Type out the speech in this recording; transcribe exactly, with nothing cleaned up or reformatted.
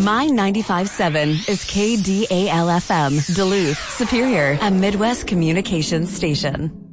My ninety-five point seven is K D A L F M, Duluth, Superior, a Midwest communications station.